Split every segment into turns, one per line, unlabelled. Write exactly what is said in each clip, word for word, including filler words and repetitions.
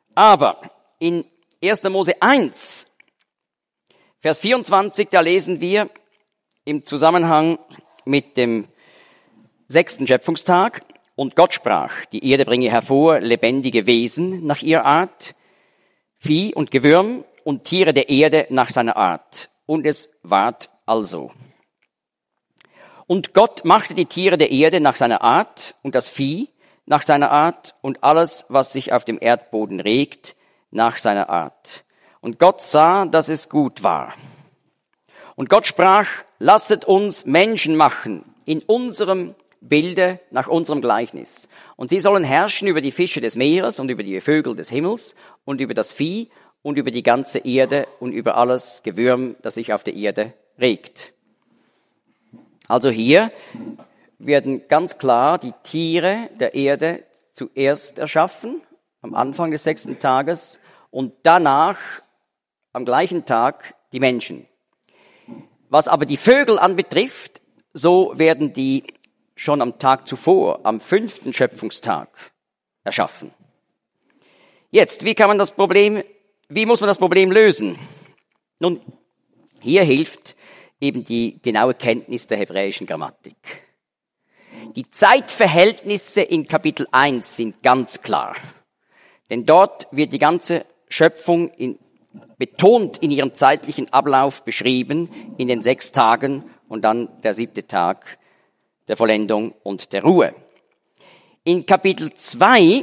Aber in erster Mose eins, Vers vierundzwanzig, da lesen wir im Zusammenhang mit dem sechsten Schöpfungstag: Und Gott sprach, die Erde bringe hervor lebendige Wesen nach ihrer Art, Vieh und Gewürm und Tiere der Erde nach seiner Art. Und es ward also. Und Gott machte die Tiere der Erde nach seiner Art und das Vieh nach seiner Art und alles, was sich auf dem Erdboden regt, nach seiner Art. Und Gott sah, dass es gut war. Und Gott sprach, lasset uns Menschen machen in unserem Bilde, nach unserem Gleichnis. Und sie sollen herrschen über die Fische des Meeres und über die Vögel des Himmels und über das Vieh und über die ganze Erde und über alles Gewürm, das sich auf der Erde regt. Also hier werden ganz klar die Tiere der Erde zuerst erschaffen, am Anfang des sechsten Tages, und danach, am gleichen Tag, die Menschen. Was aber die Vögel anbetrifft, so werden die schon am Tag zuvor, am fünften Schöpfungstag, erschaffen. Jetzt, wie kann man das Problem, wie muss man das Problem lösen? Nun, hier hilft eben die genaue Kenntnis der hebräischen Grammatik. Die Zeitverhältnisse in Kapitel eins sind ganz klar. Denn dort wird die ganze Schöpfung in, betont in ihrem zeitlichen Ablauf beschrieben, in den sechs Tagen und dann der siebte Tag der Vollendung und der Ruhe. In Kapitel zwei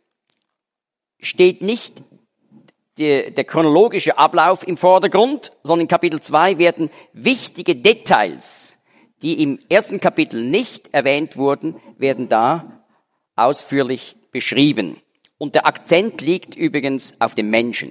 steht nicht die, der chronologische Ablauf im Vordergrund, sondern in Kapitel zwei werden wichtige Details, die im ersten Kapitel nicht erwähnt wurden, werden da ausführlich beschrieben. Und der Akzent liegt übrigens auf dem Menschen.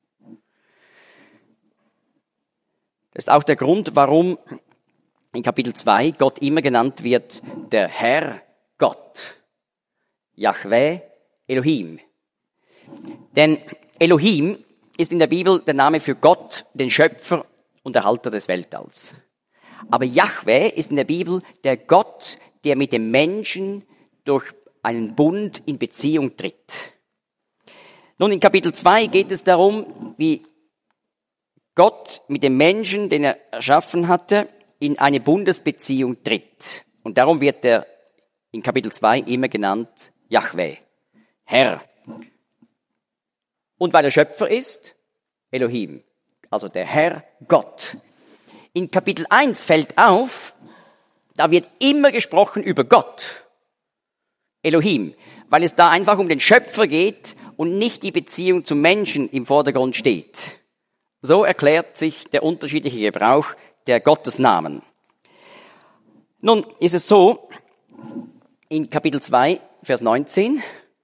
Das ist auch der Grund, warum in Kapitel zwei Gott immer genannt wird, der Herr Gott. Yahweh Elohim. Denn Elohim ist in der Bibel der Name für Gott, den Schöpfer und Erhalter des Weltalls. Aber Yahweh ist in der Bibel der Gott, der mit dem Menschen durch einen Bund in Beziehung tritt. Nun, in Kapitel zwei geht es darum, wie Gott mit dem Menschen, den er erschaffen hatte, in eine Bundesbeziehung tritt. Und darum wird er in Kapitel zwei immer genannt Yahweh, Herr. Und weil er Schöpfer ist, Elohim, also der Herr Gott. In Kapitel eins fällt auf, da wird immer gesprochen über Gott, Elohim, weil es da einfach um den Schöpfer geht und nicht die Beziehung zum Menschen im Vordergrund steht. So erklärt sich der unterschiedliche Gebrauch der Gottesnamen. Nun ist es so, in Kapitel zwei, Vers neunzehn,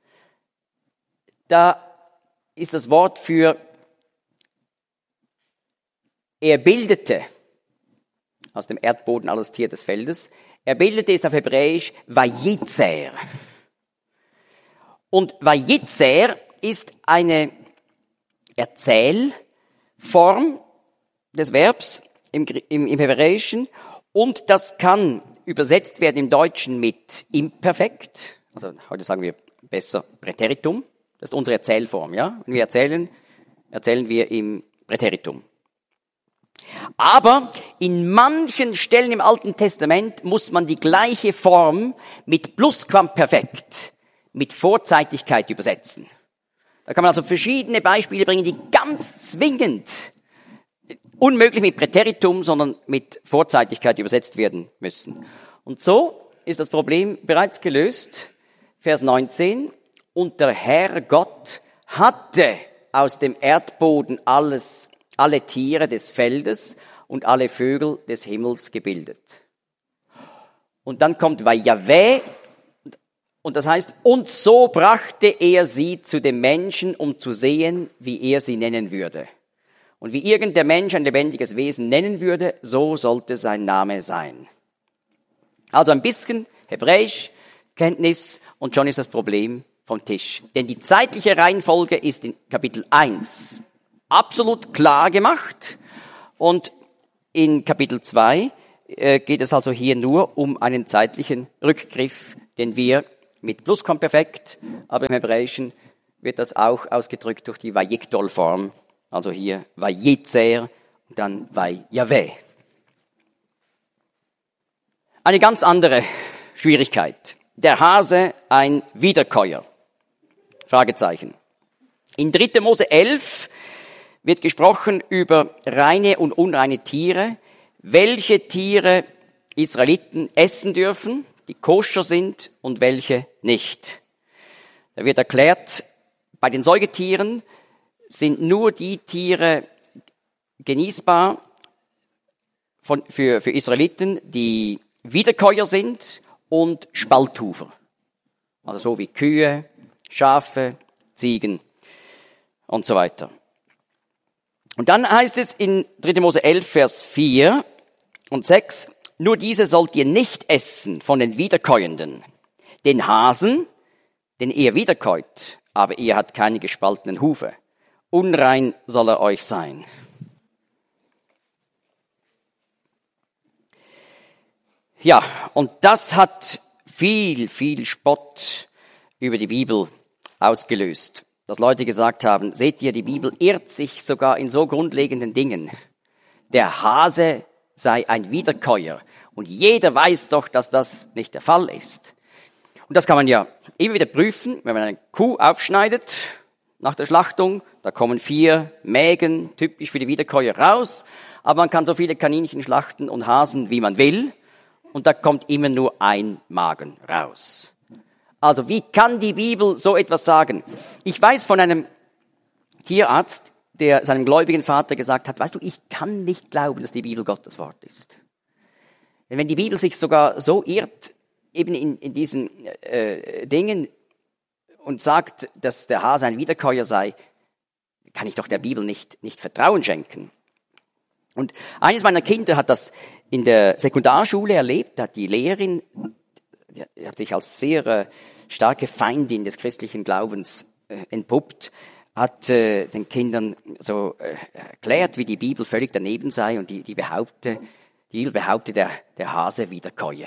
da ist das Wort für er bildete aus dem Erdboden alles Tier des Feldes. Er bildete ist auf Hebräisch Vayitzer. Und Vayitzer ist eine Erzählform des Verbs im, im, im Hebräischen und das kann übersetzt werden im Deutschen mit Imperfekt. Also heute sagen wir besser Präteritum. Das ist unsere Erzählform, ja? Wenn wir erzählen, erzählen wir im Präteritum. Aber in manchen Stellen im Alten Testament muss man die gleiche Form mit Plusquamperfekt, mit Vorzeitigkeit übersetzen. Da kann man also verschiedene Beispiele bringen, die ganz zwingend, unmöglich mit Präteritum, sondern mit Vorzeitigkeit übersetzt werden müssen. Und so ist das Problem bereits gelöst. Vers neunzehn. Und der Herr Gott hatte aus dem Erdboden alles, alle Tiere des Feldes und alle Vögel des Himmels gebildet. Und dann kommt Vayaveh, und das heißt, und so brachte er sie zu dem Menschen, um zu sehen, wie er sie nennen würde. Und wie irgend der Mensch ein lebendiges Wesen nennen würde, so sollte sein Name sein. Also ein bisschen Hebräisch, Kenntnis, und schon ist das Problem vom Tisch. Denn die zeitliche Reihenfolge ist in Kapitel eins absolut klar gemacht. Und in Kapitel zwei äh, geht es also hier nur um einen zeitlichen Rückgriff, den wir mit Plusquamperfekt, aber im Hebräischen wird das auch ausgedrückt durch die Vayikdol-Form. Also hier Vayitzer und dann Vayjaveh. Eine ganz andere Schwierigkeit. Der Hase ein Wiederkäuer? Fragezeichen. In dritter Mose elf wird gesprochen über reine und unreine Tiere, welche Tiere Israeliten essen dürfen, die koscher sind und welche nicht. Da wird erklärt, bei den Säugetieren sind nur die Tiere genießbar von, für, für Israeliten, die Wiederkäuer sind und Spalthufer. Also so wie Kühe, Schafe, Ziegen und so weiter. Und dann heißt es in dritter Mose elf, Vers vier und sechs, nur diese sollt ihr nicht essen von den Wiederkäuenden. Den Hasen, den ihr wiederkäut, aber ihr habt keine gespaltenen Hufe. Unrein soll er euch sein. Ja, und das hat viel, viel Spott über die Bibel ausgelöst. Dass Leute gesagt haben, seht ihr, die Bibel irrt sich sogar in so grundlegenden Dingen. Der Hase sei ein Wiederkäuer. Und jeder weiß doch, dass das nicht der Fall ist. Und das kann man ja immer wieder prüfen, wenn man eine Kuh aufschneidet nach der Schlachtung. Da kommen vier Mägen, typisch für die Wiederkäuer, raus. Aber man kann so viele Kaninchen schlachten und Hasen, wie man will. Und da kommt immer nur ein Magen raus. Also wie kann die Bibel so etwas sagen? Ich weiß von einem Tierarzt, der seinem gläubigen Vater gesagt hat, weißt du, ich kann nicht glauben, dass die Bibel Gottes Wort ist. Denn wenn die Bibel sich sogar so irrt, eben in, in diesen äh, Dingen und sagt, dass der Hase ein Wiederkäuer sei, kann ich doch der Bibel nicht, nicht Vertrauen schenken. Und eines meiner Kinder hat das in der Sekundarschule erlebt, da hat die Lehrerin, die hat sich als sehr äh, starke Feindin des christlichen Glaubens äh, entpuppt, hat äh, den Kindern so äh, erklärt, wie die Bibel völlig daneben sei und die, die behaupte, die Bibel behaupte, der, der Hase wiederkäue.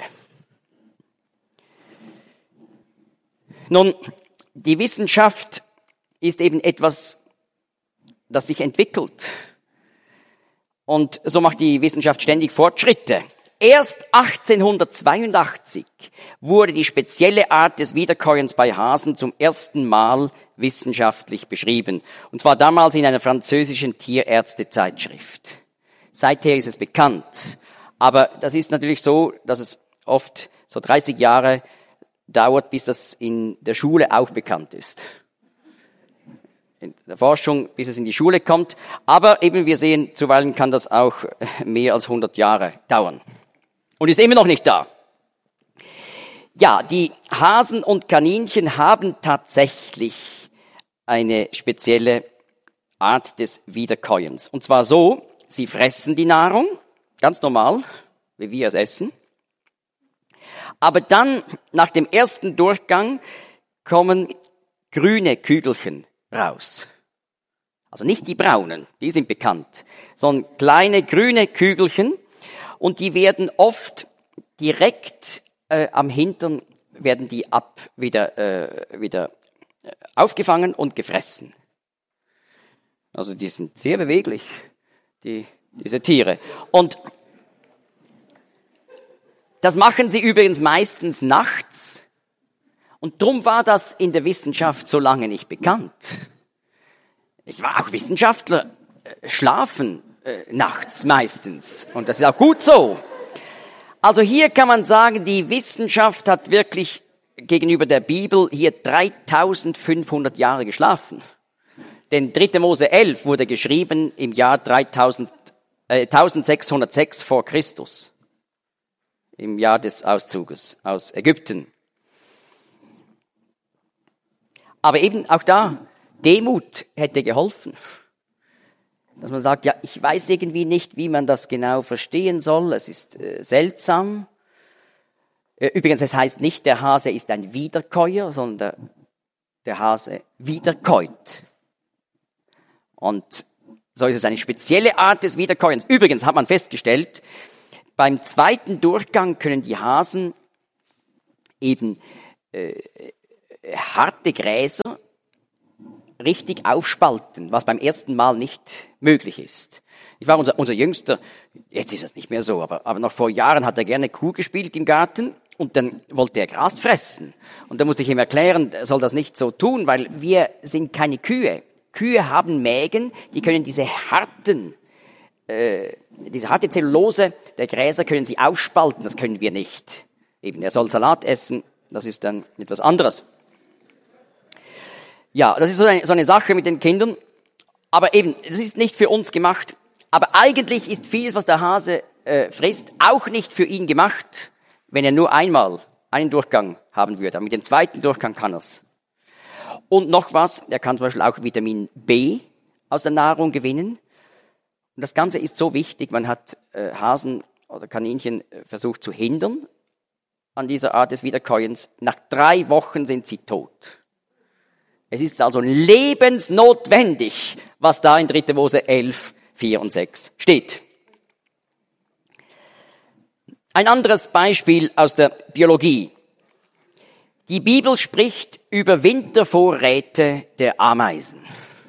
Nun, die Wissenschaft ist eben etwas, das sich entwickelt. Und so macht die Wissenschaft ständig Fortschritte. Erst achtzehnhundertzweiundachtzig wurde die spezielle Art des Wiederkäuens bei Hasen zum ersten Mal wissenschaftlich beschrieben. Und zwar damals in einer französischen Tierärztezeitschrift. Seither ist es bekannt. Aber das ist natürlich so, dass es oft so dreißig Jahre dauert, bis das in der Schule auch bekannt ist. In der Forschung, bis es in die Schule kommt. Aber eben wir sehen, zuweilen kann das auch mehr als hundert Jahre dauern. Und ist immer noch nicht da. Ja, die Hasen und Kaninchen haben tatsächlich eine spezielle Art des Wiederkäuens. Und zwar so, sie fressen die Nahrung, ganz normal, wie wir es essen. Aber dann, nach dem ersten Durchgang, kommen grüne Kügelchen raus. Also nicht die braunen, die sind bekannt, sondern kleine grüne Kügelchen. Und die werden oft direkt äh, am Hintern, werden die ab wieder, äh, wieder aufgefangen und gefressen. Also die sind sehr beweglich, die, diese Tiere. Und das machen sie übrigens meistens nachts. Und drum war das in der Wissenschaft so lange nicht bekannt. Ich war auch Wissenschaftler, äh, schlafen äh, nachts meistens. Und das ist auch gut so. Also hier kann man sagen, die Wissenschaft hat wirklich gegenüber der Bibel hier dreitausendfünfhundert Jahre geschlafen. Denn dritter Mose elf wurde geschrieben im Jahr dreitausend, äh, eintausendsechshundertsechs vor Christus. Im Jahr des Auszuges aus Ägypten. Aber eben auch da, Demut hätte geholfen. Dass man sagt, ja, ich weiß irgendwie nicht, wie man das genau verstehen soll. Es ist äh, seltsam. Äh, übrigens, es heißt nicht, der Hase ist ein Wiederkäuer, sondern der, der Hase wiederkäut. Und so ist es eine spezielle Art des Wiederkäuens. Übrigens hat man festgestellt, beim zweiten Durchgang können die Hasen eben äh, harte Gräser richtig aufspalten, was beim ersten Mal nicht möglich ist. Ich war unser, unser Jüngster, jetzt ist das nicht mehr so, aber, aber noch vor Jahren hat er gerne Kuh gespielt im Garten und dann wollte er Gras fressen. Und da musste ich ihm erklären, er soll das nicht so tun, weil wir sind keine Kühe. Kühe haben Mägen, die können diese harten, äh, diese harte Zellulose der Gräser können sie aufspalten, das können wir nicht. Eben, er soll Salat essen, das ist dann etwas anderes. Ja, das ist so eine, so eine Sache mit den Kindern. Aber eben, das ist nicht für uns gemacht. Aber eigentlich ist vieles, was der Hase äh, frisst, auch nicht für ihn gemacht, wenn er nur einmal einen Durchgang haben würde. Aber mit dem zweiten Durchgang kann er's. Und noch was, er kann zum Beispiel auch Vitamin B aus der Nahrung gewinnen. Und das Ganze ist so wichtig, man hat äh, Hasen oder Kaninchen äh, versucht zu hindern an dieser Art des Wiederkäuens. Nach drei Wochen sind sie tot. Es ist also lebensnotwendig, was da in dritte Mose elf, vier und sechs steht. Ein anderes Beispiel aus der Biologie. Die Bibel spricht über Wintervorräte der Ameisen.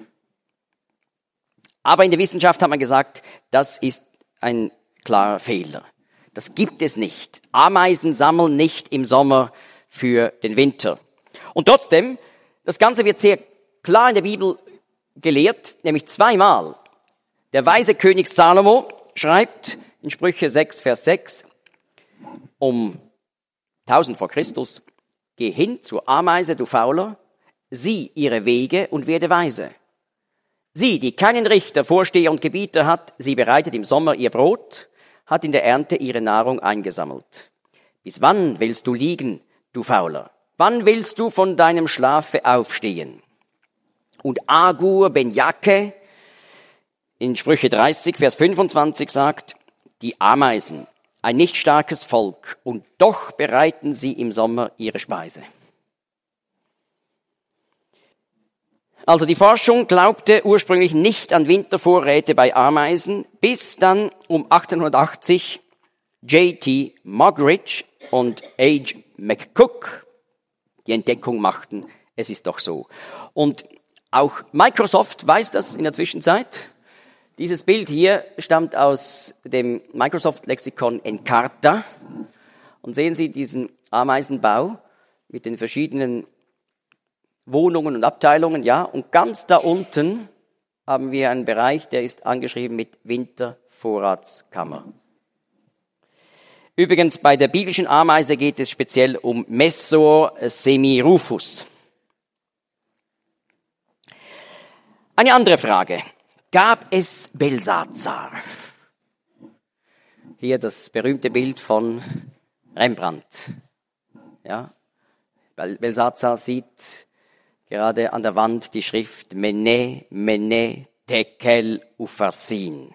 Aber in der Wissenschaft hat man gesagt, das ist ein klarer Fehler. Das gibt es nicht. Ameisen sammeln nicht im Sommer für den Winter. Und trotzdem, das Ganze wird sehr klar in der Bibel gelehrt, nämlich zweimal. Der weise König Salomo schreibt in Sprüche sechs, Vers sechs, um tausend vor Christus, geh hin zur Ameise, du Fauler, sieh ihre Wege und werde weise. Sie, die keinen Richter, Vorsteher und Gebieter hat, sie bereitet im Sommer ihr Brot, hat in der Ernte ihre Nahrung eingesammelt. Bis wann willst du liegen, du Fauler? Wann willst du von deinem Schlafe aufstehen? Und Agur ben Jakeh in Sprüche dreißig, Vers fünfundzwanzig sagt, die Ameisen, ein nicht starkes Volk, und doch bereiten sie im Sommer ihre Speise. Also die Forschung glaubte ursprünglich nicht an Wintervorräte bei Ameisen, bis dann um achtzehnhundertachtzig J T Moggridge und H. McCook die Entdeckung machten, es ist doch so. Und auch Microsoft weiß das in der Zwischenzeit. Dieses Bild hier stammt aus dem Microsoft-Lexikon Encarta. Und sehen Sie diesen Ameisenbau mit den verschiedenen Wohnungen und Abteilungen, ja. Und ganz da unten haben wir einen Bereich, der ist angeschrieben mit Wintervorratskammer. Übrigens, bei der biblischen Ameise geht es speziell um Messor semirufus. Eine andere Frage. Gab es Belsazar? Hier das berühmte Bild von Rembrandt. Ja, Belsazar sieht gerade an der Wand die Schrift Mene, Mene, Tekel, Upharsin.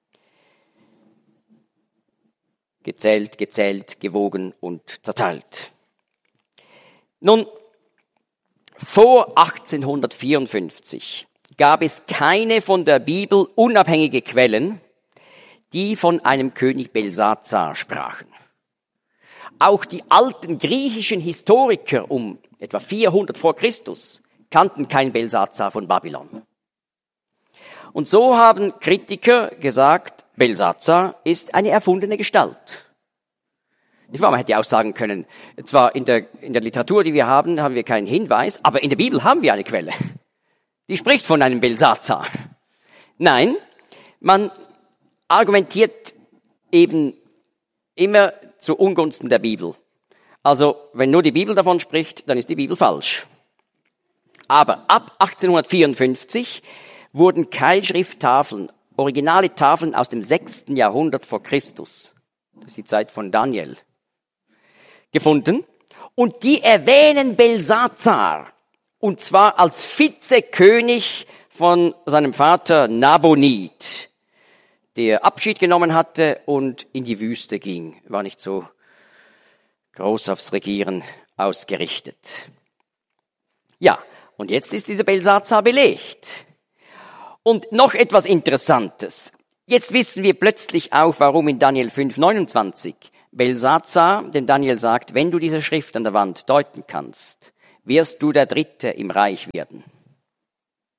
Gezählt, gezählt, gewogen und zerteilt. Nun, vor achtzehnhundertvierundfünfzig gab es keine von der Bibel unabhängige Quellen, die von einem König Belsazar sprachen. Auch die alten griechischen Historiker um etwa vierhundert vor Christus kannten keinen Belsazar von Babylon. Und so haben Kritiker gesagt, Belsazar ist eine erfundene Gestalt. Man hätte auch sagen können, zwar in der, in der Literatur, die wir haben, haben wir keinen Hinweis, aber in der Bibel haben wir eine Quelle. Die spricht von einem Belsazar. Nein, man argumentiert eben immer zu Ungunsten der Bibel. Also, wenn nur die Bibel davon spricht, dann ist die Bibel falsch. Aber ab achtzehnhundertvierundfünfzig wurden Keilschrifttafeln, originale Tafeln aus dem sechsten Jahrhundert vor Christus, das ist die Zeit von Daniel, gefunden. Und die erwähnen Belsazar, und zwar als Vizekönig von seinem Vater Nabonid, der Abschied genommen hatte und in die Wüste ging. War nicht so groß aufs Regieren ausgerichtet. Ja, und jetzt ist dieser Belsazar belegt. Und noch etwas Interessantes. Jetzt wissen wir plötzlich auch, warum in Daniel fünf neunundzwanzig Belsazar, denn Daniel sagt, wenn du diese Schrift an der Wand deuten kannst, wirst du der Dritte im Reich werden.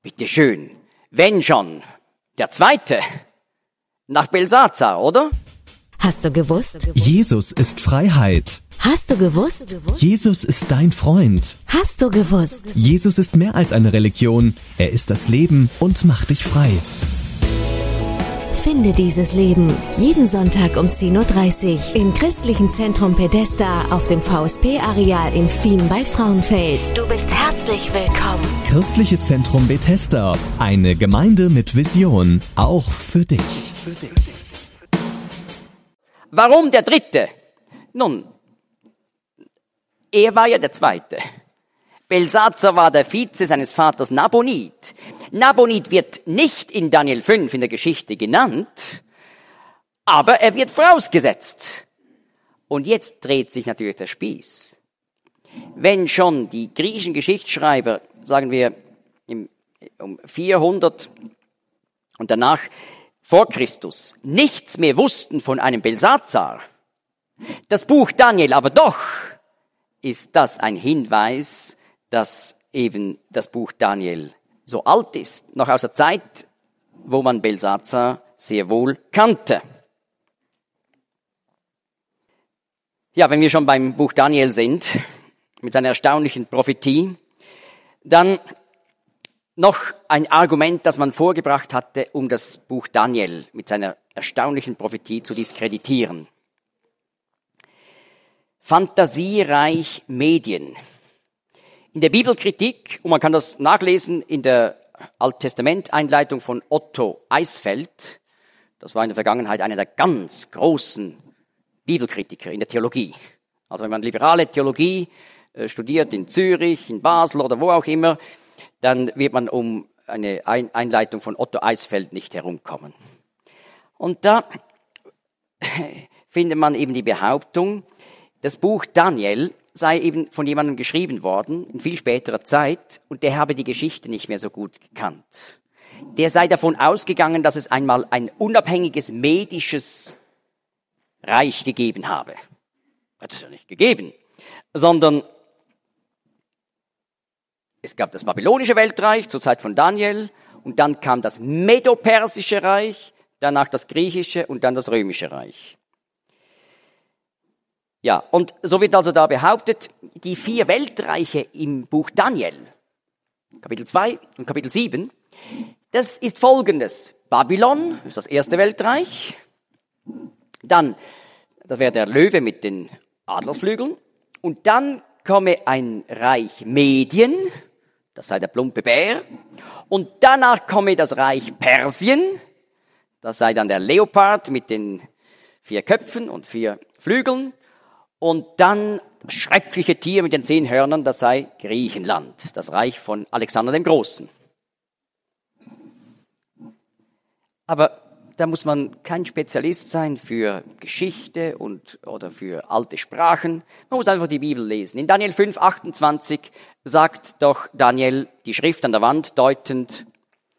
bitteschön, wenn schon, der zweite nach Belsazar, oder?
Hast du gewusst?
Jesus ist Freiheit.
Hast du gewusst?
Jesus ist dein Freund.
Hast du gewusst?
Jesus ist mehr als eine Religion. Er ist das Leben und macht dich frei.
Finde dieses Leben jeden Sonntag um zehn Uhr dreißig im Christlichen Zentrum Pedesta auf dem V S P-Areal in Fien bei Frauenfeld. Du bist herzlich willkommen.
Christliches Zentrum Bethesda. Eine Gemeinde mit Vision. Auch für dich.
Für dich. Warum der Dritte? Nun, er war ja der Zweite. Belsazar war der Vize seines Vaters Nabonid. Nabonid wird nicht in Daniel fünf in der Geschichte genannt, aber er wird vorausgesetzt. Und jetzt dreht sich natürlich der Spieß. Wenn schon die griechischen Geschichtsschreiber, sagen wir im, um vierhundert und danach vor Christus, nichts mehr wussten von einem Belsazar, das Buch Daniel aber doch, ist das ein Hinweis, dass eben das Buch Daniel so alt ist, noch aus der Zeit, wo man Belsazar sehr wohl kannte. Ja, wenn wir schon beim Buch Daniel sind, mit seiner erstaunlichen Prophetie, dann noch ein Argument, das man vorgebracht hatte, um das Buch Daniel mit seiner erstaunlichen Prophetie zu diskreditieren. Fantasiereich Medien. In der Bibelkritik, und man kann das nachlesen in der Alttestament-Einleitung von Otto Eisfeld, das war in der Vergangenheit einer der ganz großen Bibelkritiker in der Theologie. Also wenn man liberale Theologie äh, studiert in Zürich, in Basel oder wo auch immer, dann wird man um eine Einleitung von Otto Eisfeld nicht herumkommen. Und da findet man eben die Behauptung, das Buch Daniel sei eben von jemandem geschrieben worden, in viel späterer Zeit, und der habe die Geschichte nicht mehr so gut gekannt. Der sei davon ausgegangen, dass es einmal ein unabhängiges medisches Reich gegeben habe. Hat es ja nicht gegeben, sondern es gab das babylonische Weltreich zur Zeit von Daniel und dann kam das Medo-Persische Reich, danach das griechische und dann das römische Reich. Ja, und so wird also da behauptet, die vier Weltreiche im Buch Daniel, Kapitel zwei und Kapitel sieben, das ist folgendes. Babylon ist das erste Weltreich, dann, das wäre der Löwe mit den Adlersflügeln, und dann komme ein Reich Medien, das sei der plumpe Bär, und danach komme das Reich Persien, das sei dann der Leopard mit den vier Köpfen und vier Flügeln, und dann das schreckliche Tier mit den zehn Hörnern, das sei Griechenland, das Reich von Alexander dem Großen. Aber da muss man kein Spezialist sein für Geschichte und oder für alte Sprachen. Man muss einfach die Bibel lesen. In Daniel fünf, achtundzwanzig sagt doch Daniel, die Schrift an der Wand deutend,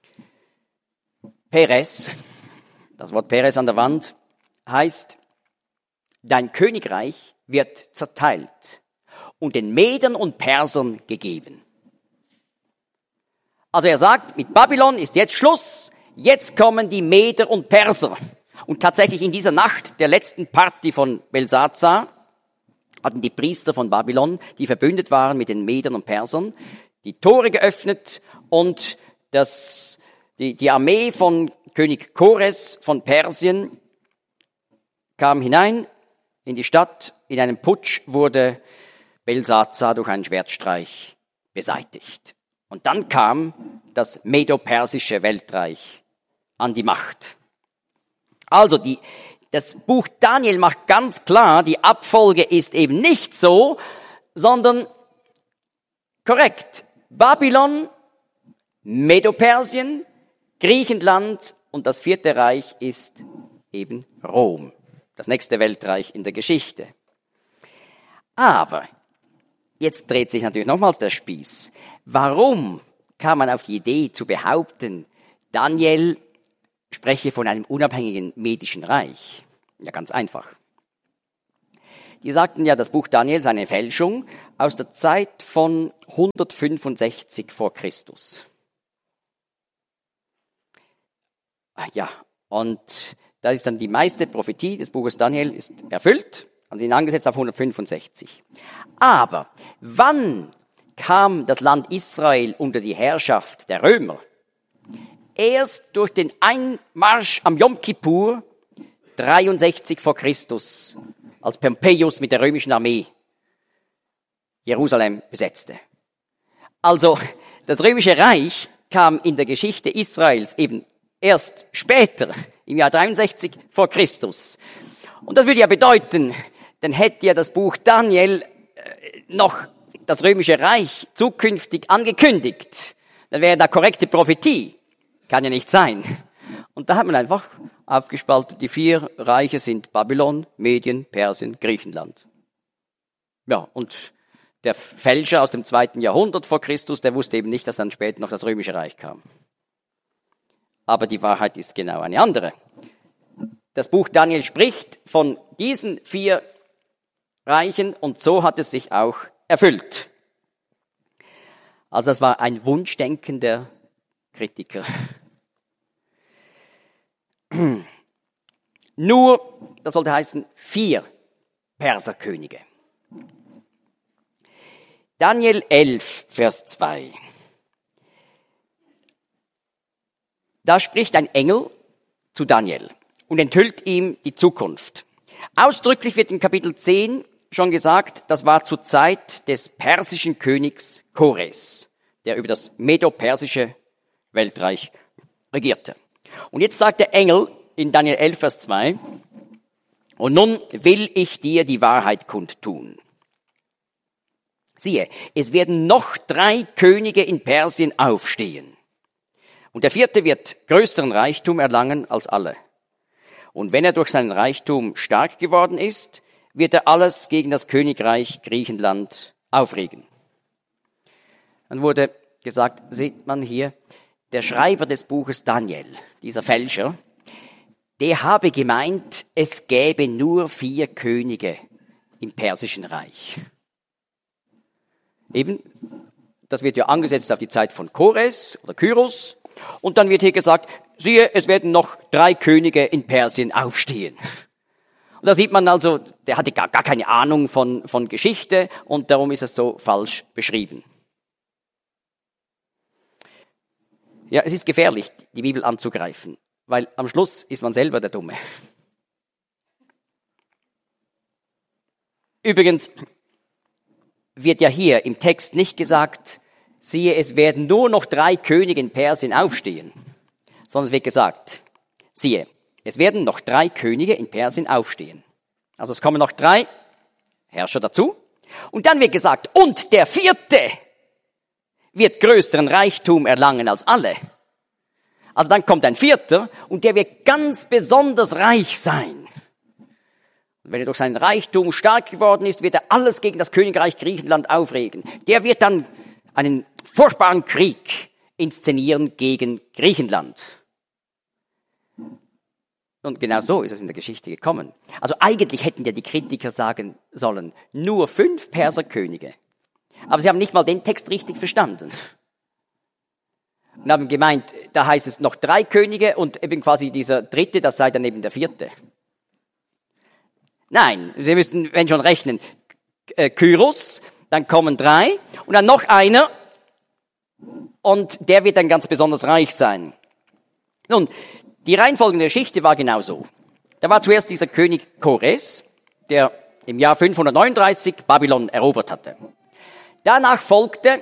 Peres, das Wort Peres an der Wand heißt, dein Königreich wird zerteilt und den Medern und Persern gegeben. Also er sagt, mit Babylon ist jetzt Schluss, jetzt kommen die Meder und Perser. Und tatsächlich in dieser Nacht der letzten Party von Belsazar hatten die Priester von Babylon, die verbündet waren mit den Medern und Persern, die Tore geöffnet und das, die, die Armee von König Kores von Persien kam hinein in die Stadt. In einem Putsch wurde Belsazar durch einen Schwertstreich beseitigt. Und dann kam das Medo-Persische Weltreich an die Macht. Also die, das Buch Daniel macht ganz klar, die Abfolge ist eben nicht so, sondern korrekt. Babylon, Medo-Persien, Griechenland und das vierte Reich ist eben Rom, das nächste Weltreich in der Geschichte. Aber jetzt dreht sich natürlich nochmals der Spieß. Warum kam man auf die Idee zu behaupten, Daniel spreche von einem unabhängigen medischen Reich? Ja, ganz einfach. Die sagten ja, das Buch Daniel sei eine Fälschung aus der Zeit von hundertfünfundsechzig vor Christus. Ja, und da ist dann die meiste Prophetie des Buches Daniel ist erfüllt, also ihn angesetzt auf hundertfünfundsechzig. Aber wann kam das Land Israel unter die Herrschaft der Römer? Erst durch den Einmarsch am Yom Kippur, dreiundsechzig vor Christus, als Pompeius mit der römischen Armee Jerusalem besetzte. Also, das römische Reich kam in der Geschichte Israels eben erst später, im Jahr dreiundsechzig vor Christus. Und das würde ja bedeuten, dann hätte ja das Buch Daniel noch das römische Reich zukünftig angekündigt. Dann wäre da korrekte Prophetie. Kann ja nicht sein. Und da hat man einfach aufgespaltet, die vier Reiche sind Babylon, Medien, Persien, Griechenland. Ja, und der Fälscher aus dem zweiten Jahrhundert vor Christus, der wusste eben nicht, dass dann später noch das römische Reich kam. Aber die Wahrheit ist genau eine andere. Das Buch Daniel spricht von diesen vier Reichen und so hat es sich auch erfüllt. Also das war ein Wunschdenken der Kritiker. Nur, das sollte heißen, vier Perserkönige. Daniel elf, Vers zwei. Da spricht ein Engel zu Daniel und enthüllt ihm die Zukunft. Ausdrücklich wird in Kapitel zehn schon gesagt, das war zur Zeit des persischen Königs Kores, der über das medo-persische Weltreich regierte. Und jetzt sagt der Engel in Daniel elf, Vers zwei, und nun will ich dir die Wahrheit kundtun. Siehe, es werden noch drei Könige in Persien aufstehen. Und der vierte wird größeren Reichtum erlangen als alle. Und wenn er durch seinen Reichtum stark geworden ist, wird er alles gegen das Königreich Griechenland aufregen. Dann wurde gesagt, sieht man hier, der Schreiber des Buches Daniel, dieser Fälscher, der habe gemeint, es gäbe nur vier Könige im Persischen Reich. Eben, das wird ja angesetzt auf die Zeit von Kores oder Kyros. Und dann wird hier gesagt, siehe, es werden noch drei Könige in Persien aufstehen. Und da sieht man also, der hatte gar, gar keine Ahnung von, von Geschichte und darum ist es so falsch beschrieben. Ja, es ist gefährlich, die Bibel anzugreifen, weil am Schluss ist man selber der Dumme. Übrigens wird ja hier im Text nicht gesagt, siehe, es werden nur noch drei Könige in Persien aufstehen, sondern es wird gesagt, siehe, es werden noch drei Könige in Persien aufstehen. Also es kommen noch drei Herrscher dazu. Und dann wird gesagt, und der vierte wird größeren Reichtum erlangen als alle. Also dann kommt ein vierter und der wird ganz besonders reich sein. Und wenn er durch seinen Reichtum stark geworden ist, wird er alles gegen das Königreich Griechenland aufregen. Der wird dann einen furchtbaren Krieg inszenieren gegen Griechenland. Und genau so ist es in der Geschichte gekommen. Also eigentlich hätten ja die Kritiker sagen sollen, nur fünf Perserkönige. Aber sie haben nicht mal den Text richtig verstanden. Und haben gemeint, da heißt es noch drei Könige und eben quasi dieser dritte, das sei dann eben der vierte. Nein, Sie müssen, wenn schon rechnen, Kyros, dann kommen drei und dann noch einer und der wird dann ganz besonders reich sein. Nun, die Reihenfolge der Geschichte war genau so. Da war zuerst dieser König Kores, der im Jahr fünfhundertneununddreißig Babylon erobert hatte. Danach folgte,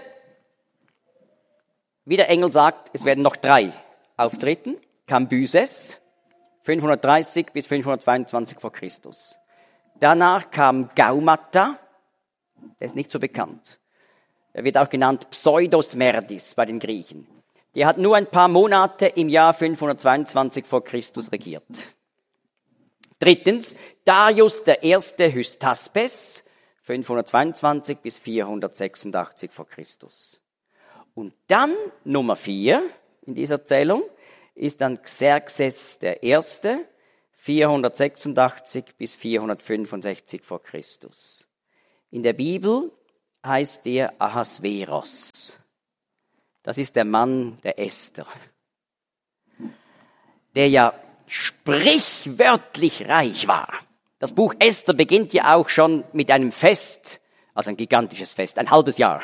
wie der Engel sagt, es werden noch drei auftreten. Kambyses, fünfhundertdreißig bis fünfhundertzweiundzwanzig vor Christus. Danach kam Gaumata, der ist nicht so bekannt. Er wird auch genannt Pseudosmerdis bei den Griechen. Der hat nur ein paar Monate im Jahr fünfhundertzweiundzwanzig vor Christus regiert. Drittens, Darius der erste Hystaspes, fünfhundertzweiundzwanzig bis vierhundertsechsundachtzig vor Christus. Und dann Nummer vier in dieser Zählung ist dann Xerxes der erste, vierhundertsechsundachtzig bis vierhundertfünfundsechzig vor Christus. In der Bibel heißt der Ahasveros. Das ist der Mann der Esther. der ja sprichwörtlich reich war. Das Buch Esther beginnt ja auch schon mit einem Fest, also ein gigantisches Fest, ein halbes Jahr.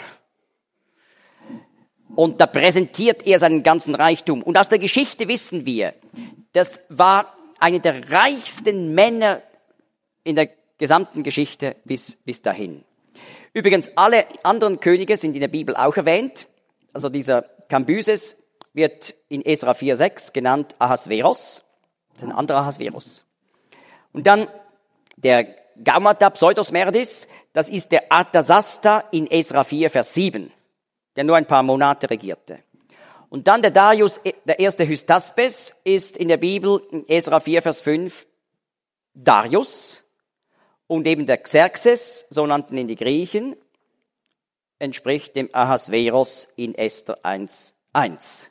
Und da präsentiert er seinen ganzen Reichtum. Und aus der Geschichte wissen wir, das war einer der reichsten Männer in der gesamten Geschichte bis, bis dahin. Übrigens, alle anderen Könige sind in der Bibel auch erwähnt. Also dieser Kambyses wird in Esra vier sechs genannt Ahasveros. Das ist ein anderer Ahasveros. Und dann der Gaumata Pseudosmerdis, das ist der Arthasasta in Esra vier Vers sieben, der nur ein paar Monate regierte. Und dann der Darius, der erste Hystaspes, ist in der Bibel in Esra vier Vers fünf Darius. Und eben der Xerxes, so nannten ihn die Griechen, entspricht dem Ahasveros in Esther eins eins.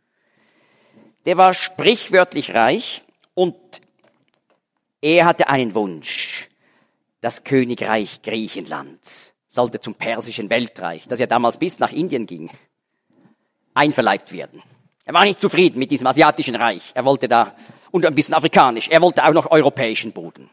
Der war sprichwörtlich reich und er hatte einen Wunsch. Das Königreich Griechenland sollte zum persischen Weltreich, das ja damals bis nach Indien ging, einverleibt werden. Er war nicht zufrieden mit diesem asiatischen Reich. Er wollte da, und ein bisschen afrikanisch, er wollte auch noch europäischen Boden.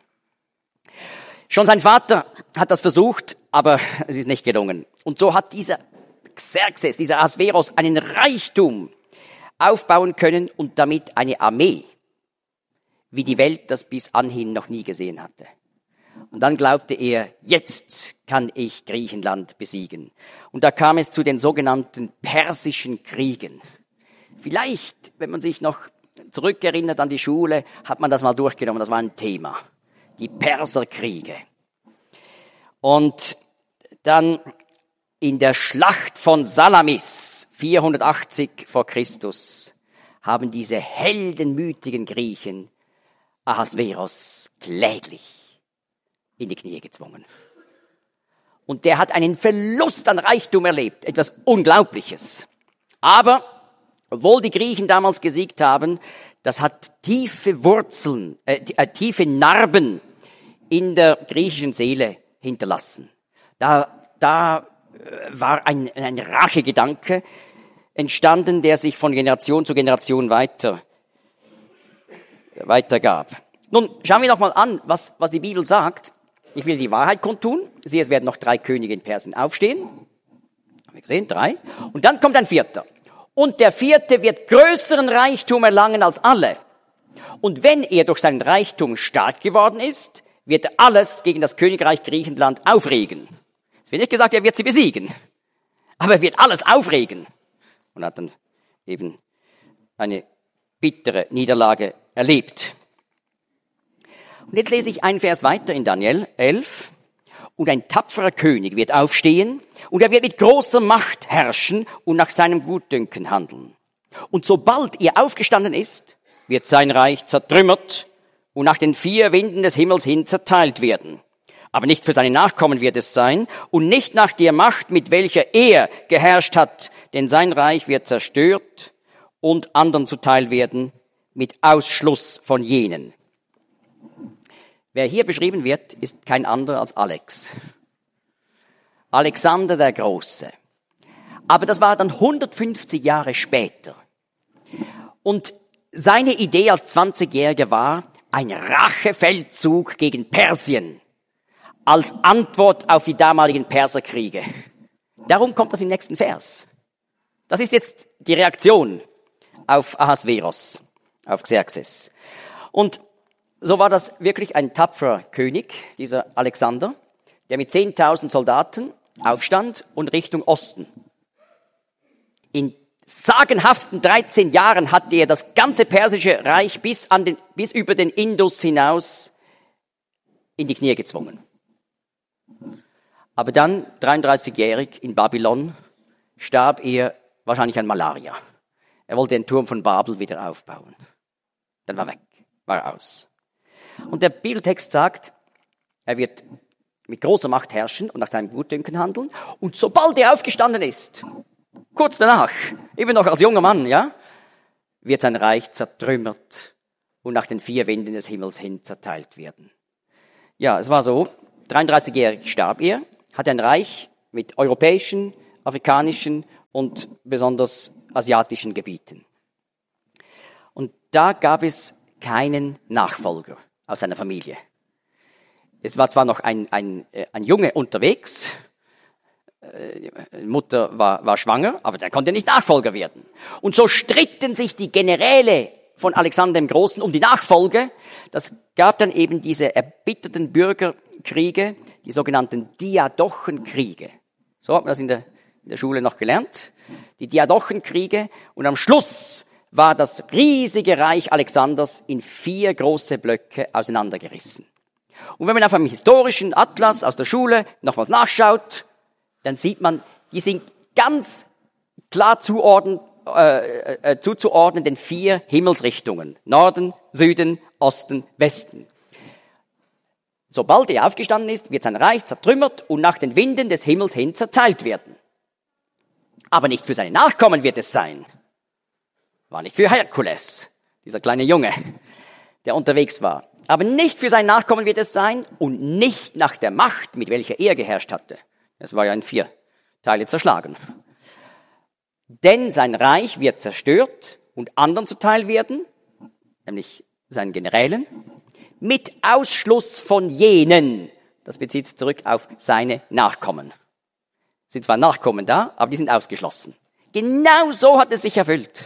Schon sein Vater hat das versucht, aber es ist nicht gelungen. Und so hat dieser Xerxes, dieser Ahasveros, einen Reichtum aufbauen können und damit eine Armee, wie die Welt das bis anhin noch nie gesehen hatte. Und dann glaubte er, jetzt kann ich Griechenland besiegen. Und da kam es zu den sogenannten Persischen Kriegen. Vielleicht, wenn man sich noch zurückerinnert an die Schule, hat man das mal durchgenommen, das war ein Thema. Die Perserkriege. Und dann in der Schlacht von Salamis, vierhundertachtzig vor Christus, haben diese heldenmütigen Griechen Ahasveros kläglich in die Knie gezwungen. Und der hat einen Verlust an Reichtum erlebt, etwas Unglaubliches. Aber, obwohl die Griechen damals gesiegt haben, das hat tiefe Wurzeln, äh, äh, tiefe Narben in der griechischen Seele hinterlassen. Da, da äh, war ein, ein Rachegedanke entstanden, der sich von Generation zu Generation weiter, weitergab. Nun, schauen wir noch mal an, was, was die Bibel sagt. Ich will die Wahrheit kundtun. Siehe, es werden noch drei Könige in Persien aufstehen. Haben wir gesehen, drei. Und dann kommt ein vierter. Und der vierte wird größeren Reichtum erlangen als alle. Und wenn er durch seinen Reichtum stark geworden ist, wird er alles gegen das Königreich Griechenland aufregen. Es wird nicht gesagt, er wird sie besiegen. Aber er wird alles aufregen. Und hat dann eben eine bittere Niederlage erlebt. Und jetzt lese ich einen Vers weiter in Daniel elf. Und ein tapferer König wird aufstehen und er wird mit großer Macht herrschen und nach seinem Gutdünken handeln. Und sobald er aufgestanden ist, wird sein Reich zertrümmert und nach den vier Winden des Himmels hin zerteilt werden. Aber nicht für seine Nachkommen wird es sein und nicht nach der Macht, mit welcher er geherrscht hat, denn sein Reich wird zerstört und anderen zuteil werden mit Ausschluss von jenen. Wer hier beschrieben wird, ist kein anderer als Alex. Alexander der Große. Aber das war dann hundertfünfzig Jahre später. Und seine Idee als zwanzigjähriger war ein Rachefeldzug gegen Persien als Antwort auf die damaligen Perserkriege. Darum kommt das im nächsten Vers. Das ist jetzt die Reaktion auf Ahasveros, auf Xerxes. Und so war das wirklich ein tapferer König, dieser Alexander, der mit zehntausend Soldaten aufstand und Richtung Osten. In sagenhaften dreizehn Jahren hatte er das ganze persische Reich bis, an den, bis über den Indus hinaus in die Knie gezwungen. Aber dann, dreiunddreißigjährig in Babylon, starb er wahrscheinlich an Malaria. Er wollte den Turm von Babel wieder aufbauen. Dann war weg, war aus. Und der Bibeltext sagt, er wird mit großer Macht herrschen und nach seinem Gutdünken handeln. Und sobald er aufgestanden ist, kurz danach, eben noch als junger Mann, ja, wird sein Reich zertrümmert und nach den vier Winden des Himmels hin zerteilt werden. Ja, es war so, dreiunddreißigjährig starb er, hatte ein Reich mit europäischen, afrikanischen und besonders asiatischen Gebieten. Und da gab es keinen Nachfolger aus seiner Familie. Es war zwar noch ein, ein, ein Junge unterwegs, die Mutter war, war schwanger, aber der konnte nicht Nachfolger werden. Und so stritten sich die Generäle von Alexander dem Großen um die Nachfolge. Das gab dann eben diese erbitterten Bürgerkriege, die sogenannten Diadochenkriege. So hat man das in der, in der Schule noch gelernt. Die Diadochenkriege. Und am Schluss war das riesige Reich Alexanders in vier große Blöcke auseinandergerissen. Und wenn man auf einem historischen Atlas aus der Schule nochmals nachschaut, dann sieht man, die sind ganz klar zuordnen, äh, äh, zuzuordnen den vier Himmelsrichtungen. Norden, Süden, Osten, Westen. Sobald er aufgestanden ist, wird sein Reich zertrümmert und nach den Winden des Himmels hin zerteilt werden. Aber nicht für seine Nachkommen wird es sein. War nicht für Herkules, dieser kleine Junge, der unterwegs war. Aber nicht für seine Nachkommen wird es sein und nicht nach der Macht, mit welcher er geherrscht hatte. Es war ja in vier Teile zerschlagen. Denn sein Reich wird zerstört und anderen zuteil werden, nämlich seinen Generälen, mit Ausschluss von jenen. Das bezieht sich zurück auf seine Nachkommen. Es sind zwar Nachkommen da, aber die sind ausgeschlossen. Genau so hat es sich erfüllt.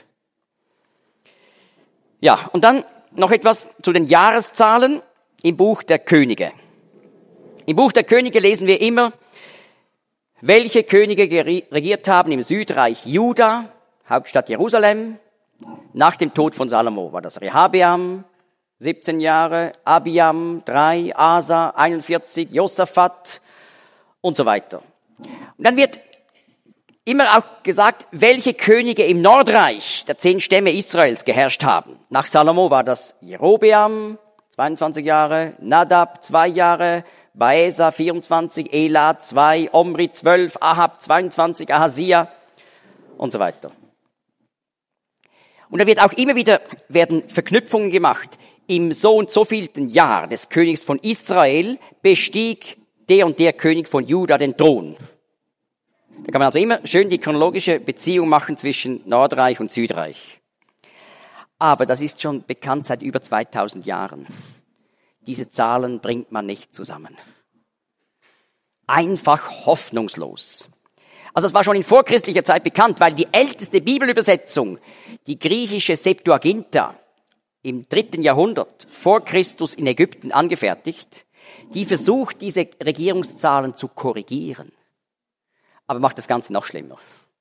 Ja, und dann noch etwas zu den Jahreszahlen im Buch der Könige. Im Buch der Könige lesen wir immer, welche Könige regiert haben im Südreich Juda, Hauptstadt Jerusalem. Nach dem Tod von Salomo war das Rehabeam, siebzehn Jahre, Abiam, drei, Asa, einundvierzig, Josaphat und so weiter. Und dann wird immer auch gesagt, welche Könige im Nordreich der zehn Stämme Israels geherrscht haben. Nach Salomo war das Jerobeam, zweiundzwanzig Jahre, Nadab, zwei Jahre, Baesa, vierundzwanzig, Ela, zwei, Omri, zwölf, Ahab, zweiundzwanzig, Ahasia und so weiter. Und da wird auch immer wieder, werden Verknüpfungen gemacht. Im so und so vielten Jahr des Königs von Israel bestieg der und der König von Juda den Thron. Da kann man also immer schön die chronologische Beziehung machen zwischen Nordreich und Südreich. Aber das ist schon bekannt seit über zweitausend Jahren. Diese Zahlen bringt man nicht zusammen. Einfach hoffnungslos. Also es war schon in vorchristlicher Zeit bekannt, weil die älteste Bibelübersetzung, die griechische Septuaginta, im dritten Jahrhundert vor Christus in Ägypten angefertigt, die versucht, diese Regierungszahlen zu korrigieren. Aber macht das Ganze noch schlimmer.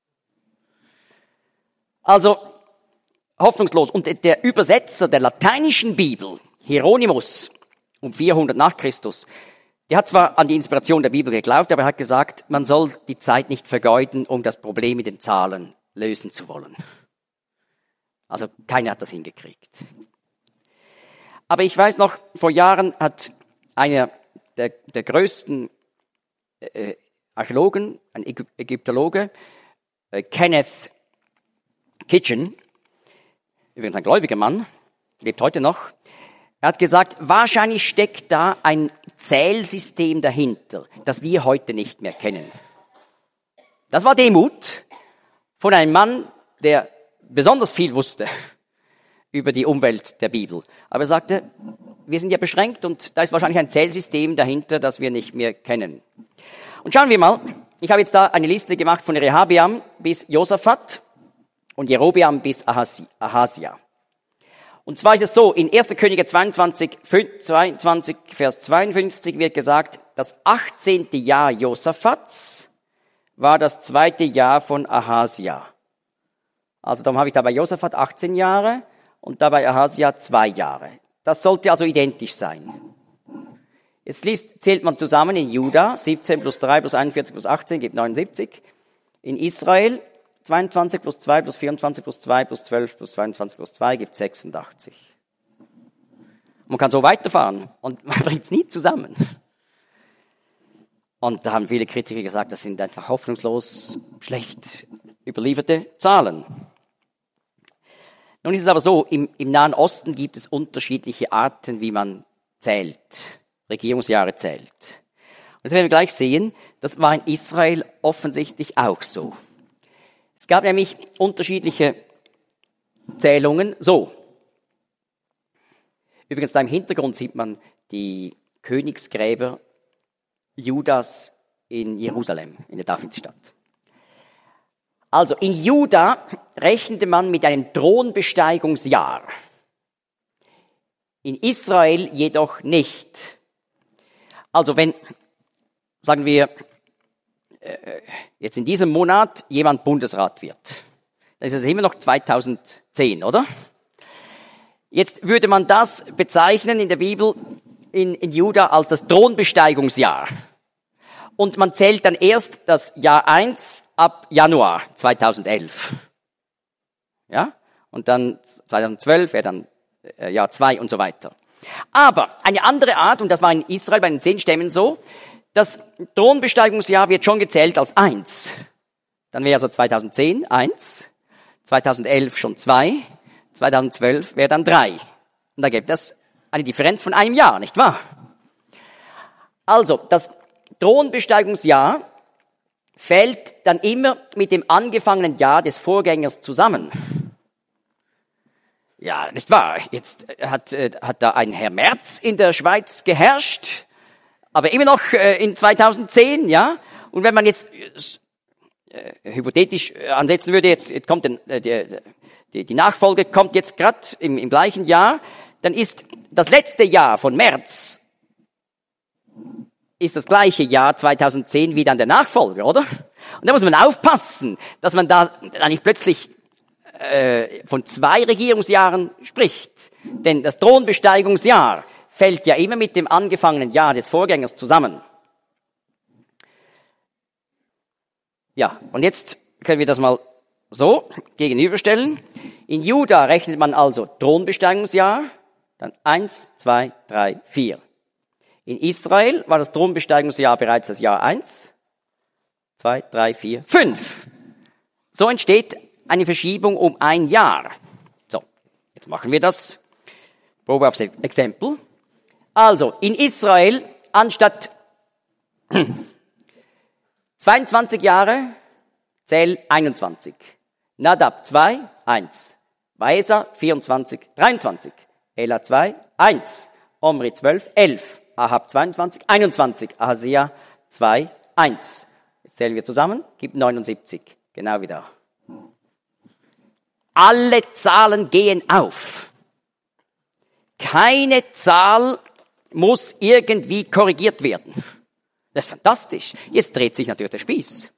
Also, hoffnungslos. Und der Übersetzer der lateinischen Bibel, Hieronymus, um vierhundert nach Christus, der hat zwar an die Inspiration der Bibel geglaubt, aber er hat gesagt, man soll die Zeit nicht vergeuden, um das Problem mit den Zahlen lösen zu wollen. Also keiner hat das hingekriegt. Aber ich weiß noch, vor Jahren hat einer der, der größten äh, Archäologen, ein Ägyptologe, äh, Kenneth Kitchen, übrigens ein gläubiger Mann, lebt heute noch, er hat gesagt, wahrscheinlich steckt da ein Zählsystem dahinter, das wir heute nicht mehr kennen. Das war Demut von einem Mann, der besonders viel wusste über die Umwelt der Bibel. Aber er sagte, wir sind ja beschränkt und da ist wahrscheinlich ein Zählsystem dahinter, das wir nicht mehr kennen. Und schauen wir mal, ich habe jetzt da eine Liste gemacht von Rehabeam bis Josaphat und Jerobeam bis Ahasia. Und zwar ist es so, in erster Könige zweiundzwanzig, zweiundzwanzig, Vers zweiundfünfzig wird gesagt, das achtzehnte Jahr Josaphats war das zweite Jahr von Ahasia. Also darum habe ich da bei Josaphat achtzehn Jahre und da bei Ahasia zwei Jahre. Das sollte also identisch sein. Jetzt liest, zählt man zusammen in Juda, siebzehn plus drei plus einundvierzig plus achtzehn gibt neunundsiebzig. In Israel, zweiundzwanzig plus zwei plus vierundzwanzig plus zwei plus zwölf plus zweiundzwanzig plus zwei gibt sechsundachtzig. Man kann so weiterfahren und man bringt es nie zusammen. Und da haben viele Kritiker gesagt, das sind einfach hoffnungslos schlecht überlieferte Zahlen. Nun ist es aber so, im, im Nahen Osten gibt es unterschiedliche Arten, wie man zählt, Regierungsjahre zählt. Und jetzt werden wir gleich sehen, das war in Israel offensichtlich auch so. Es gab nämlich unterschiedliche Zählungen. So, Übrigens, da im Hintergrund sieht man die Königsgräber Judas in Jerusalem, in der Davidsstadt. Also in Juda rechnete man mit einem Thronbesteigungsjahr. In Israel jedoch nicht. Also wenn, sagen wir, jetzt in diesem Monat jemand Bundesrat wird, dann ist das immer noch zweitausendzehn, oder? Jetzt würde man das bezeichnen in der Bibel, in, in Juda, als das Thronbesteigungsjahr. Und man zählt dann erst das Jahr eins ab Januar zweitausendelf. Ja? Und dann zweitausendzwölf wäre dann äh, Jahr zwei und so weiter. Aber eine andere Art, und das war in Israel bei den zehn Stämmen so, das Thronbesteigungsjahr wird schon gezählt als eins. Dann wäre also zweitausendzehn eins, zweitausendelf schon zwei, zweitausendzwölf wäre dann drei. Und da gibt es eine Differenz von einem Jahr, nicht wahr? Also, das Thronbesteigungsjahr fällt dann immer mit dem angefangenen Jahr des Vorgängers zusammen. Ja, nicht wahr? Jetzt hat, hat da ein Herr Merz in der Schweiz geherrscht, aber immer noch äh, in zweitausendzehn, ja? Und wenn man jetzt äh, hypothetisch ansetzen würde, jetzt, jetzt kommt den, äh, die, die, die Nachfolge kommt jetzt gerade im, im gleichen Jahr, dann ist das letzte Jahr von Merz ist das gleiche Jahr zweitausendzehn wie dann der Nachfolger, oder? Und da muss man aufpassen, dass man da nicht plötzlich äh, von zwei Regierungsjahren spricht. Denn das Thronbesteigungsjahr fällt ja immer mit dem angefangenen Jahr des Vorgängers zusammen. Ja, und jetzt können wir das mal so gegenüberstellen. In Juda rechnet man also Thronbesteigungsjahr, dann eins, zwei, drei, vier. In Israel war das Thronbesteigungsjahr bereits das Jahr eins, zwei, drei, vier, fünf. So entsteht eine Verschiebung um ein Jahr. So, jetzt machen wir das. Probe aufs Exempel. Also, in Israel anstatt zweiundzwanzig Jahre zähl einundzwanzig. Nadab zwei, eins. Vaesa vierundzwanzig, dreiundzwanzig. Ela zwei, eins. Omri zwölf, elf. Ahab zweiundzwanzig, einundzwanzig. Ahasia zwei, eins. Jetzt zählen wir zusammen, gibt neunundsiebzig. Genau wie da. Alle Zahlen gehen auf. Keine Zahl muss irgendwie korrigiert werden. Das ist fantastisch. Jetzt dreht sich natürlich der Spieß.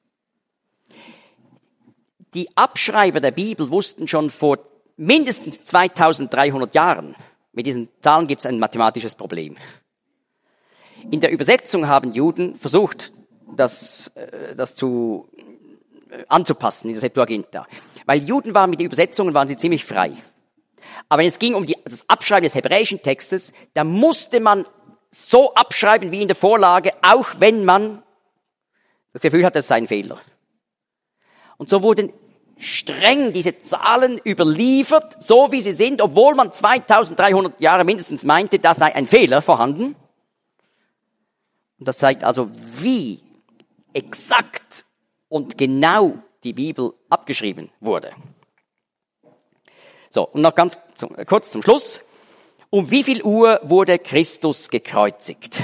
Die Abschreiber der Bibel wussten schon vor mindestens zweitausenddreihundert Jahren, mit diesen Zahlen gibt es ein mathematisches Problem. In der Übersetzung haben Juden versucht, das, das zu, anzupassen in der Septuaginta. Weil Juden waren mit den Übersetzungen waren sie ziemlich frei. Aber wenn es ging um die, das Abschreiben des hebräischen Textes, da musste man so abschreiben wie in der Vorlage, auch wenn man das Gefühl hat, das sei ein Fehler. Und so wurden streng diese Zahlen überliefert, so wie sie sind, obwohl man zweitausenddreihundert Jahre mindestens meinte, da sei ein Fehler vorhanden. Und das zeigt also, wie exakt und genau die Bibel abgeschrieben wurde. So, und noch ganz zum, kurz zum Schluss. Um wie viel Uhr wurde Christus gekreuzigt?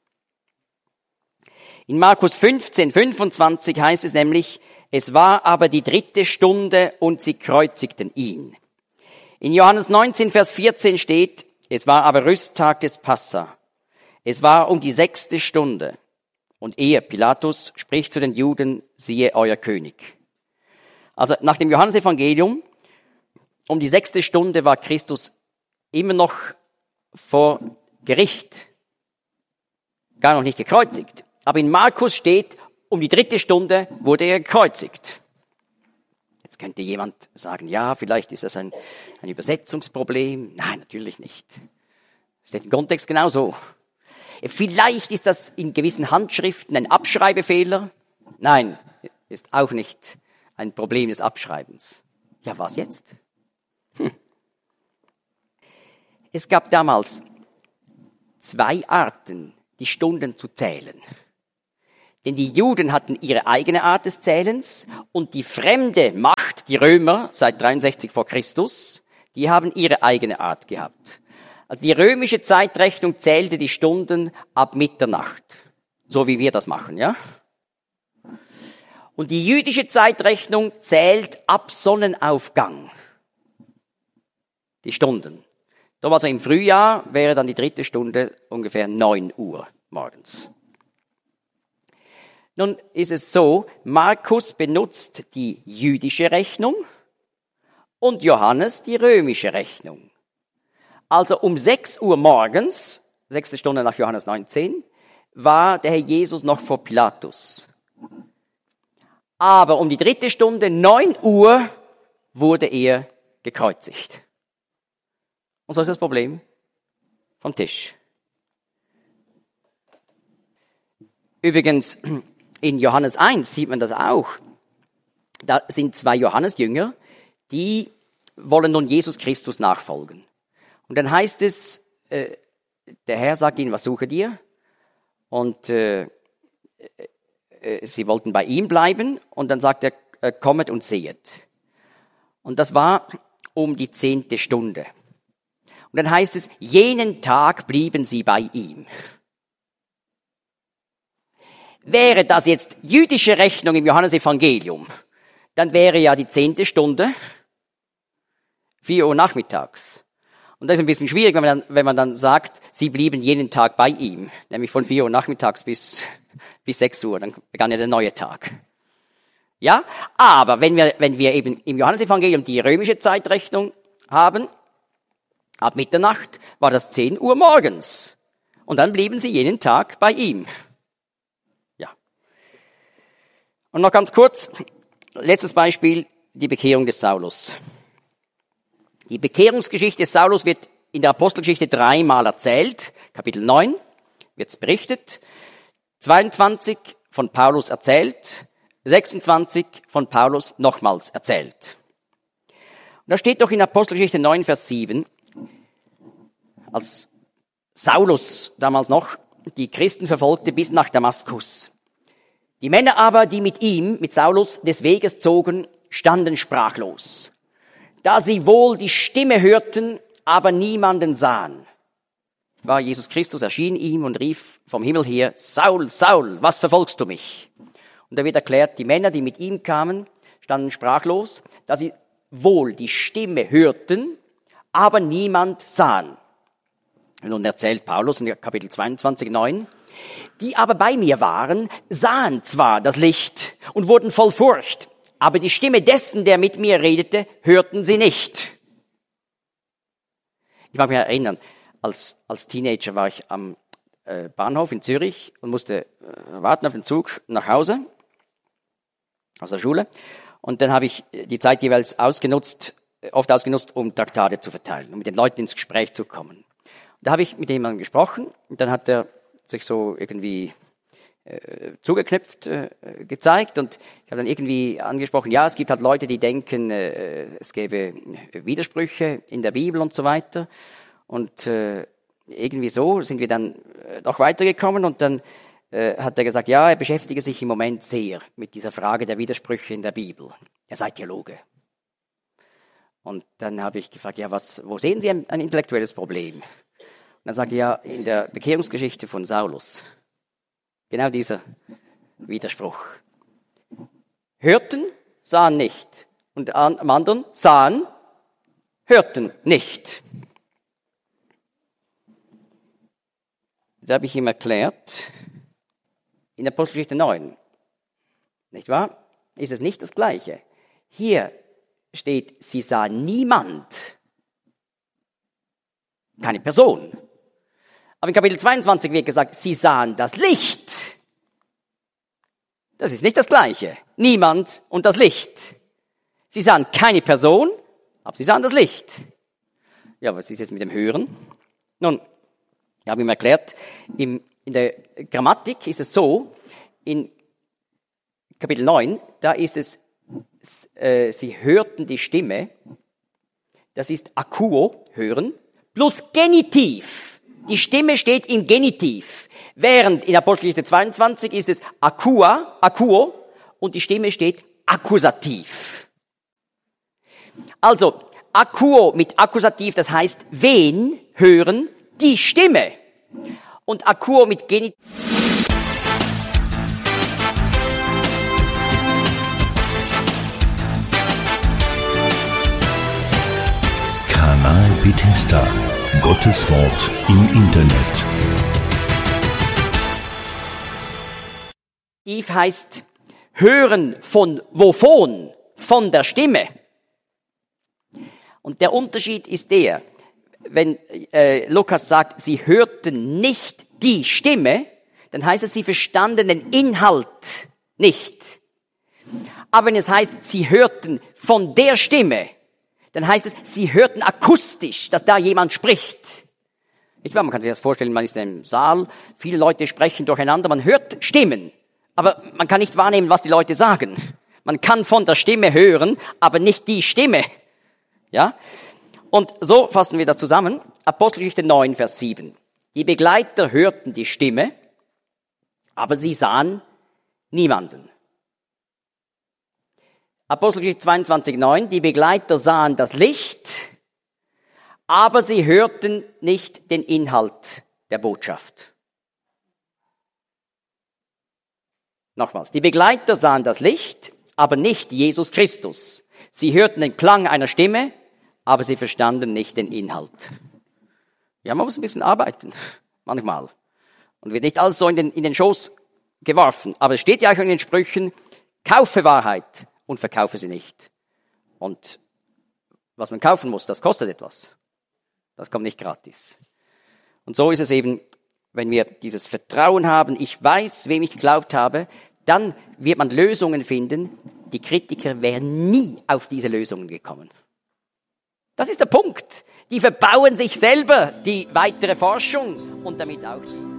In Markus fünfzehn, fünfundzwanzig heißt es nämlich, es war aber die dritte Stunde und sie kreuzigten ihn. In Johannes neunzehn, Vers vierzehn steht, es war aber Rüsttag des Passa. Es war um die sechste Stunde. Und er, Pilatus, spricht zu den Juden, siehe euer König. Also nach dem Johannesevangelium, um die sechste Stunde war Christus immer noch vor Gericht. Gar noch nicht gekreuzigt. Aber in Markus steht, um die dritte Stunde wurde er gekreuzigt. Jetzt könnte jemand sagen, ja, vielleicht ist das ein, ein Übersetzungsproblem. Nein, natürlich nicht. Das steht im Kontext genauso. Vielleicht ist das in gewissen Handschriften ein Abschreibefehler. Nein, ist auch nicht ein Problem des Abschreibens. Ja, was jetzt? Hm. Es gab damals zwei Arten, die Stunden zu zählen. Denn die Juden hatten ihre eigene Art des Zählens und die fremde Macht, die Römer, seit dreiundsechzig vor Christus, die haben ihre eigene Art gehabt. Also die römische Zeitrechnung zählte die Stunden ab Mitternacht. So wie wir das machen, ja? Und die jüdische Zeitrechnung zählt ab Sonnenaufgang. Die Stunden. Darum also im Frühjahr wäre dann die dritte Stunde ungefähr neun Uhr morgens. Nun ist es so, Markus benutzt die jüdische Rechnung und Johannes die römische Rechnung. Also um sechs Uhr morgens, sechste Stunde nach Johannes neunzehn, war der Herr Jesus noch vor Pilatus. Aber um die dritte Stunde, neun Uhr, wurde er gekreuzigt. Und so ist das Problem vom Tisch. Übrigens, in Johannes eins sieht man das auch. Da sind zwei Johannesjünger, die wollen nun Jesus Christus nachfolgen. Und dann heißt es, äh, der Herr sagt ihnen, was sucht ihr? Und äh, äh, sie wollten bei ihm bleiben. Und dann sagt er, äh, kommet und sehet. Und das war um die zehnte Stunde. Und dann heißt es, jenen Tag blieben sie bei ihm. Wäre das jetzt jüdische Rechnung im Johannesevangelium, dann wäre ja die zehnte Stunde vier Uhr nachmittags. Und das ist ein bisschen schwierig, wenn man dann, wenn man dann sagt, sie blieben jeden Tag bei ihm, nämlich von vier Uhr nachmittags bis, bis sechs Uhr, dann begann ja der neue Tag. Ja, aber wenn wir, wenn wir eben im Johannesevangelium die römische Zeitrechnung haben, ab Mitternacht war das zehn Uhr morgens. Und dann blieben sie jeden Tag bei ihm. Und noch ganz kurz, letztes Beispiel, die Bekehrung des Saulus. Die Bekehrungsgeschichte des Saulus wird in der Apostelgeschichte dreimal erzählt. Kapitel neun wird es berichtet, zweiundzwanzig von Paulus erzählt, sechsundzwanzig von Paulus nochmals erzählt. Und da steht doch in Apostelgeschichte neun, Vers sieben, als Saulus damals noch die Christen verfolgte bis nach Damaskus. Die Männer aber, die mit ihm, mit Saulus, des Weges zogen, standen sprachlos, da sie wohl die Stimme hörten, aber niemanden sahen. War Jesus Christus, erschien ihm und rief vom Himmel her, Saul, Saul, was verfolgst du mich? Und da wird erklärt, die Männer, die mit ihm kamen, standen sprachlos, da sie wohl die Stimme hörten, aber niemand sahen. Und nun erzählt Paulus in Kapitel zweiundzwanzig, neun, die aber bei mir waren, sahen zwar das Licht und wurden voll Furcht, aber die Stimme dessen, der mit mir redete, hörten sie nicht. Ich mag mich erinnern, als, als Teenager war ich am äh, Bahnhof in Zürich und musste äh, warten auf den Zug nach Hause, aus der Schule. Und dann habe ich die Zeit jeweils ausgenutzt, oft ausgenutzt, um Traktate zu verteilen, um mit den Leuten ins Gespräch zu kommen. Und da habe ich mit jemandem gesprochen und dann hat er sich so irgendwie äh, zugeknüpft äh, gezeigt und ich habe dann irgendwie angesprochen, ja, es gibt halt Leute, die denken, äh, es gäbe Widersprüche in der Bibel und so weiter und äh, irgendwie so sind wir dann äh, noch weitergekommen und dann äh, hat er gesagt, ja, er beschäftige sich im Moment sehr mit dieser Frage der Widersprüche in der Bibel. Er sei Theologe. Und dann habe ich gefragt, ja, was, wo sehen Sie ein, ein intellektuelles Problem? Und dann sagt er, ja, in der Bekehrungsgeschichte von Saulus. Genau dieser Widerspruch. Hörten, sahen nicht. Und am anderen sahen, hörten nicht. Da habe ich ihm erklärt, in der Apostelgeschichte neun, nicht wahr, ist es nicht das Gleiche. Hier steht, sie sah niemand, keine Person. Aber in Kapitel zweiundzwanzig wird gesagt, sie sahen das Licht. Das ist nicht das Gleiche. Niemand und das Licht. Sie sahen keine Person, aber sie sahen das Licht. Ja, was ist jetzt mit dem Hören? Nun, ich habe ihm erklärt, im, in der Grammatik ist es so, in Kapitel neun, da ist es, äh, sie hörten die Stimme, das ist akuo, hören, plus Genitiv. Die Stimme steht im Genitiv. Während in Apostelgeschichte zweiundzwanzig ist es akua, akuo und die Stimme steht akkusativ. Also, Akkuo mit Akkusativ, das heißt, wen hören? Die Stimme. Und Akkuo mit Genitiv.
Kanal Bethesda. Gottes Wort im Internet.
Eve heißt hören von wovon? Von der Stimme. Und der Unterschied ist der, wenn äh, Lukas sagt, sie hörten nicht die Stimme, dann heißt es, sie verstanden den Inhalt nicht. Aber wenn es heißt, sie hörten von der Stimme, dann heißt es, sie hörten akustisch, dass da jemand spricht. Nicht wahr? Man kann sich das vorstellen, man ist in einem Saal, viele Leute sprechen durcheinander, man hört Stimmen, aber man kann nicht wahrnehmen, was die Leute sagen. Man kann von der Stimme hören, aber nicht die Stimme. Ja? Und so fassen wir das zusammen. Apostelgeschichte neun, Vers sieben. Die Begleiter hörten die Stimme, aber sie sahen niemanden. Apostelgeschichte zweiundzwanzig, neun. Die Begleiter sahen das Licht, aber sie hörten nicht den Inhalt der Botschaft. Nochmals. Die Begleiter sahen das Licht, aber nicht Jesus Christus. Sie hörten den Klang einer Stimme, aber sie verstanden nicht den Inhalt. Ja, man muss ein bisschen arbeiten, manchmal. Und wird nicht alles so in den, in den Schoß geworfen. Aber es steht ja auch in den Sprüchen, kaufe Wahrheit und verkaufe sie nicht. Und was man kaufen muss, das kostet etwas. Das kommt nicht gratis. Und so ist es eben, wenn wir dieses Vertrauen haben, ich weiß, wem ich geglaubt habe, dann wird man Lösungen finden. Die Kritiker wären nie auf diese Lösungen gekommen. Das ist der Punkt. Die verbauen sich selber die weitere Forschung und damit auch die